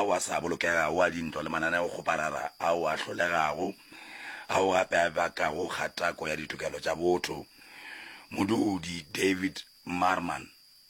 wa sa bolokega wa dintwa le mananeo go parara a wa hlolegago a o gape ba ka go kgatako ya ditokelo tša botho modudi David Marman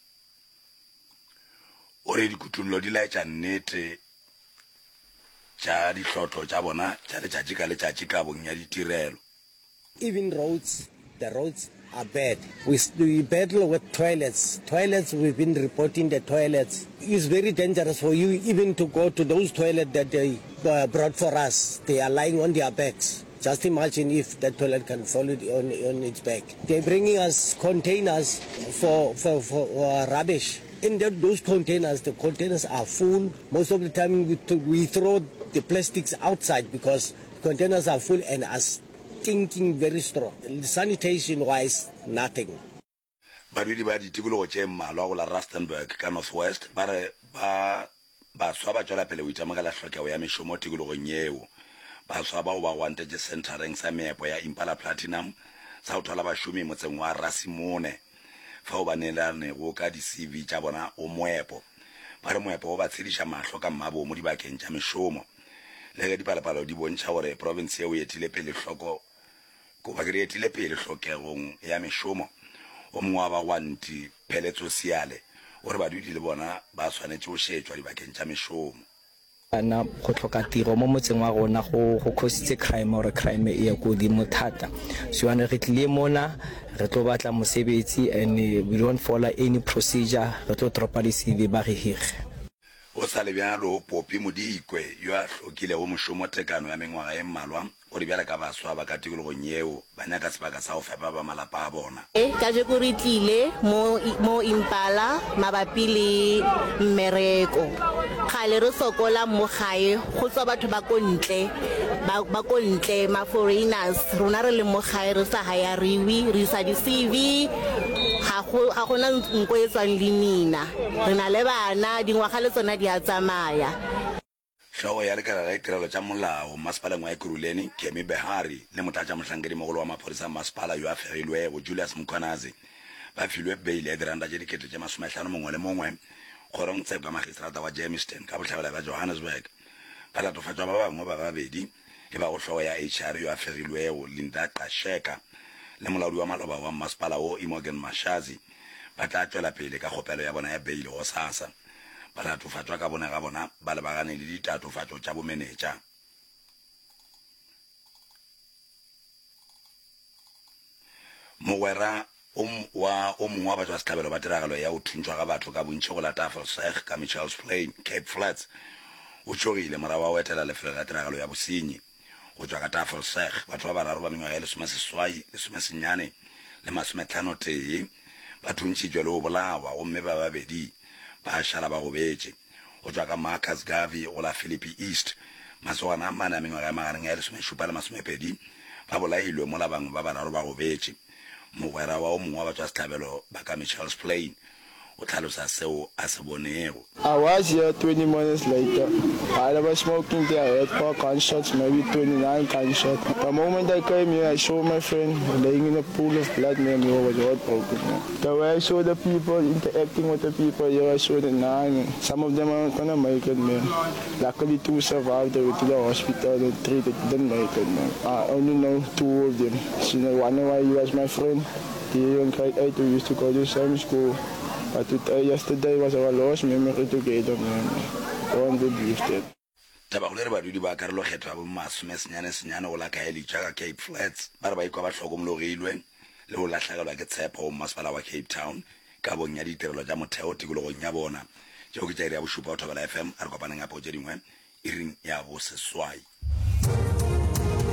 o re dikutullo di laetša nnete tša dihlotlo tša bona tša letšatši ka letšatši ka bong ya ditirelo. Even the roads are bad. We battle with toilets. We've been reporting the toilets. It's very dangerous for you even to go to those toilets that they brought for us. They are lying on their backs. Just imagine if that toilet can fall on its back. They're bringing us containers for rubbish. In those containers, the containers are full. Most of the time we throw the plastics outside because the containers are full and are stinking very strong. Sanitation-wise, nothing. Badudi ba ditikologo tše mmalwa go la Rustenburg ka Northwest ba re baswa ba tšwela pele go itamogela hlokego ya mešomo tikologong yeo. Baswa bao ba wantetše centereng sa meepo ya Impala Platinum sa go thola bašomi motseng wa Rasimone fao ba neelanego ka di-CV tša bona o moepo ba re moepo o ba tshediša mahlo ka mmabo mo dibakeng tša mešomo le ge dipalopalo di bontšha gore province yeo e etile pele hlokegong ya mešomo o mongwe wa bagwanti Pheletso Siale o re badudi le bona ba swanetše go šetšwa dibakeng tša mešomo. Ana go tlhoka tiro mo motseng wa rona go khositse crime or crime e ya go dimo thata so ane re tlile mona re tlo batla mosebetsi and we don't follow any procedure re tlo dropa di CV ba re hire o sa le bjalo Popi Modikwe yo a hlokile go mošomo tekano ya mengwaga e mmalwa o re bjala ka baswa ba ka tikologong yeo ba nyaka sebaka sa go fepa ba malapa a bona ka je go re tlile mo Impala mabapi le mmereko kgale re sokola mo gae go tswa batho ba ko ntle ma foreigners rona re le mo gae re sa hayariwi re sa di CV ga gona nko e tswang le mina re na le bana dingwaga le tsona di a tsamaya. Tlhogo ya lekala la ditirelo tša molao masepaleng wa Ekurhuleni Kemi Behari le motlatša mohlankedi mogolo wa maphodisa masepala yo a fegilwego Julius Mkhwanazi ba filwe beile ya diranta tše dikete tše 50 mongwe le mongwe kgorong tshepa magistrata wa Germiston ka bohlabela ba Johannesburg ba latofatšwa ba bangwe ba babedi e ba go tlhogo ya HR yo a fegilwego Linda Qasheka le molaodi wa maloba wa masepala wo Imogen Mashazi ba tla tšwela pele ka kgopelo ya bona ya beile go sasa ba latofatšwa ka bona ga bona ba lebagane le ditatofatšo tša bomenetša. Mogwera o mongwe wa batho ba setlhabelo ba tiragalo ya go thuntšwa ga batho ka bontši go la Tafelsig ka Mitchells Plain Cape Flats o tšogile morago wa go etela lefelo la tiragalo ya bosenyi go tšwa ka Tafelsig batho ba bararo ba mengwaga ya 18 le 51 ba thuntšitšwe le go bolawa gomme ba babedi ba šala ba gobetše go tšwa ka Marcus Garvey go la Philippi East masogana a mane a mengwaga ya magareng ya 17 le 20 ba bolailwe mo la bangwe ba bararo ba gobetše. Mogwera wa o mongwe wa batho ba setlhabelo ba ka Mitchells Plain o tlhalosa seo a se bonego. I was here 20 minutes later. I was smoking there. I heard 4 gunshots, maybe 29 gunshots. The moment I came here, I saw my friend laying in a pool of blood. Man, he was heartbroken. The way I saw the people interacting with the people here, I saw the 9. Some of them aren't gonna make it, man. Luckily, 2 survived. They went to the hospital and 3 that didn't make it, man. I only know 2 of them. So, one of he was my friend. He in grade 8, we used to go to the same school. But yesterday was our last memory together, man. Don't believe that. Tabagolere badudi ba karolo kgetho ya bo senyane go la Kaeletša ka Cape Flats ba re ba ikwa ba hlokomologilwe le go lahlagelwa ke tshepo go masepala wa Cape Town ka bong ya ditirelo tša motheo tikologong ya bona tšeo ke tša iri ya bošupa go Thobela FM a re kopaneng ya potše dingwe iring ya bo seswai.